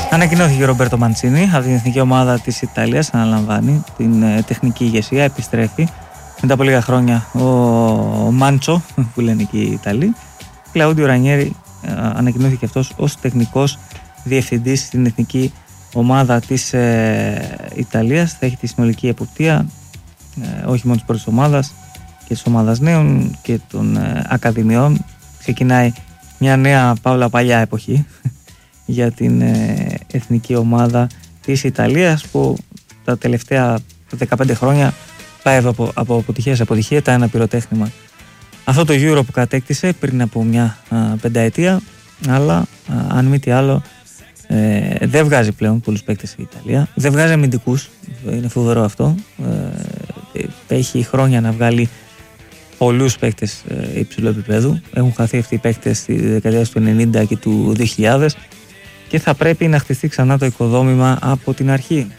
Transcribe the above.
Ανακοινώθηκε ο Ρομπέρτο Μαντσίνι από την εθνική ομάδα της Ιταλίας, αναλαμβάνει την τεχνική ηγεσία, επιστρέφει μετά από λίγα χρόνια ο Μάντσο που λένε και οι Ιταλοί. Κλαούντιο Ρανιέρι ανακοινώθηκε αυτός ως τεχνικός διευθυντής στην εθνική ομάδα της Ιταλίας. Θα έχει τη συνολική εποπτεία όχι μόνο της πρώτης ομάδας και της ομάδας νέων και των ακαδημιών. Ξεκινάει μια νέα παύλα παλιά εποχή για την εθνική ομάδα της Ιταλίας που τα τελευταία 15 χρόνια πάει από αποτυχία σε αποτυχία, τα ένα πυροτέχνημα. Αυτό το Euro που κατέκτησε πριν από μια πενταετία, αλλά αν μη τι άλλο δεν βγάζει πλέον πολλούς παίκτες η Ιταλία, δεν βγάζει αμυντικούς, είναι φοβερό αυτό, έχει χρόνια να βγάλει πολλούς παίκτες υψηλού επίπεδου, έχουν χαθεί αυτοί οι παίκτες στη δεκαετία του 90 και του 2000 και θα πρέπει να χτιστεί ξανά το οικοδόμημα από την αρχή.